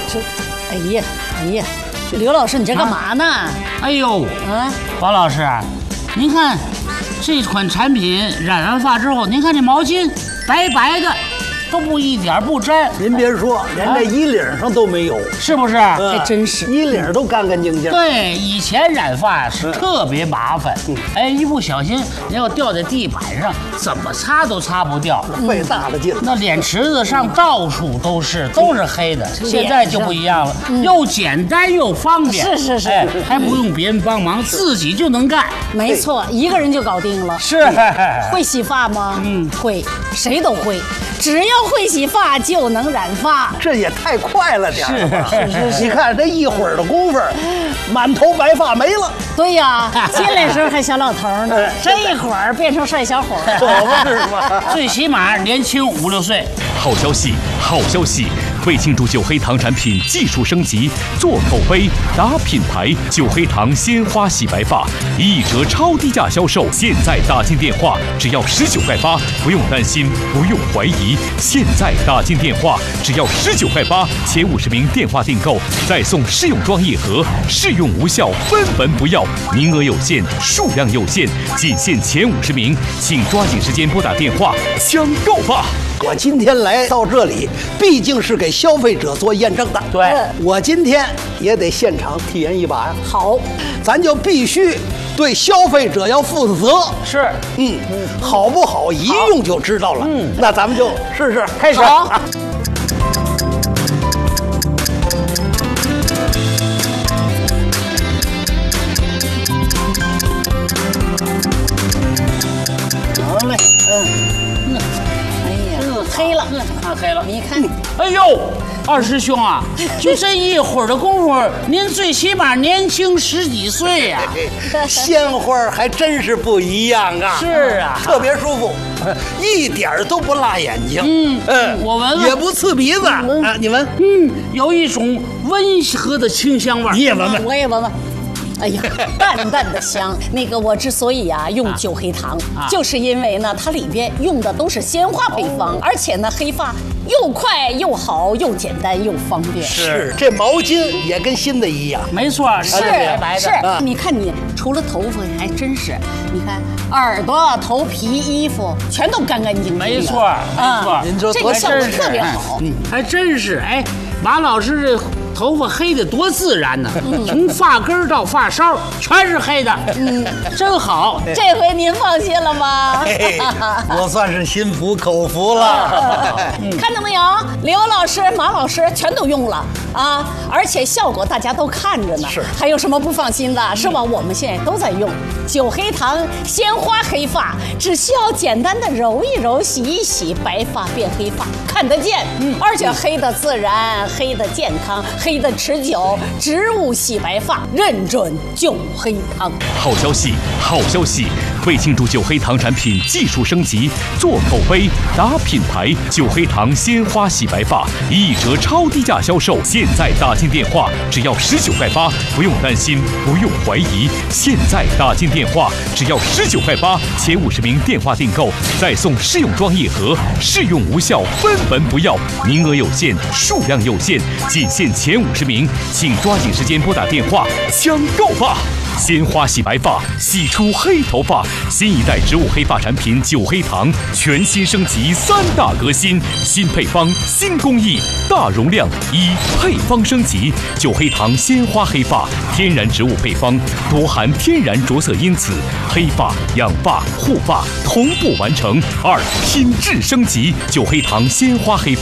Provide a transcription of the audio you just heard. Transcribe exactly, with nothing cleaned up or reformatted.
这，哎呀，哎呀，刘老师，你这干嘛呢？啊、 哎呦， 啊， 王老师，您看这款产品染完发之后，您看这毛巾白白的。都不一点不沾， 您别说，连这衣领上都没有， 是不是？ 还真是， 衣领都干干净净。 对，以前染发是特别麻烦，哎，一不小心你要掉在地板上，怎么擦都擦不掉， 费大了劲了。 那脸池子上到处都是，都是黑的。现在就不一样了，又简单又方便， 是是是， 哎，还不用别人帮忙，自己就能干。 没错，一个人就搞定了。 是， 会洗发吗？ 嗯， 会，谁都会。只要会洗发就能染发， 这也太快了点儿。 是是是， 你看这一会儿的功夫，满头白发没了。 对呀，进来时候还小老头呢，这一会儿变成帅小伙了， 可不是吗？ 最起码年轻五六岁。 好消息，好消息！为庆祝九黑糖产品技术升级，做口碑、打品牌，九黑糖鲜花洗白发一折超低价销售。现在打进电话只要十九块八，不用担心，不用怀疑。现在打进电话只要十九块八，前五十名电话订购再送试用装一盒，试用无效分文不要，名额有限，数量有限，仅限前五十名，请抓紧时间拨打电话抢购吧！ 我今天来到这里，毕竟是给消费者做验证的。 对， 我今天也得现场体验一把呀。 好， 咱就必须对消费者要负责。 是， 嗯，好不好一用就知道了。嗯，那咱们就试试， 开始。 好。 好嘞，嗯。 黑了， 看黑了， 你看， 哎呦，二师兄啊，就这一会儿的功夫，您最起码年轻十几岁呀、 啊，鲜花还真是不一样啊！ 是啊， 特别舒服，一点都不辣眼睛。 嗯嗯，我闻闻， 也不刺鼻子啊，你闻， 嗯，有一种温和的清香味。 你也闻闻， 我也闻闻。哎呀，淡淡的香。那个我之所以啊用九黑糖，啊、就是因为呢，它里边用的都是鲜花配方，哦、而且呢，黑发又快又好，又简单又方便。 是，这毛巾也跟新的一样。 没错， 是白白的。 是，啊、你看你除了头发还真是，你看耳朵、头皮、衣服全都干干净净。 没错，没错。 您说这个效果特别好。 嗯，还真是。哎，马老师这头发黑的多自然呢，嗯、从发根到发梢全是黑的，嗯，真好。 这回您放心了吗？ 我算是心服口服了。 嗯、看到没有，刘老师、马老师全都用了啊，而且效果大家都看着呢。 是， 还有什么不放心的？是吧？我们现在都在用九黑糖鲜花黑发，只需要简单的揉一揉、洗一洗，白发变黑发，看得见。嗯，而且黑的自然，黑的健康。黑的持久，植物洗白发，认准九黑糖。 好消息，好消息！为庆祝九黑糖产品技术升级，做口碑、打品牌，九黑糖鲜花洗白发一折超低价销售。现在打进电话只要十九块八，不用担心，不用怀疑。现在打进电话只要十九块八，前五十名电话订购再送试用装一盒，试用无效分文不要，名额有限，数量有限，仅限前五十名，请抓紧时间拨打电话抢购吧！鲜花洗白发，洗出黑头发，新一代植物黑发产品九黑糖全新升级，三大革新，新配方、新工艺，大容量一配方升级，九黑糖鲜花黑发，天然植物配方，多含天然着色因子，黑发、养发、护发同步完成。二品质升级，九黑糖鲜花黑发。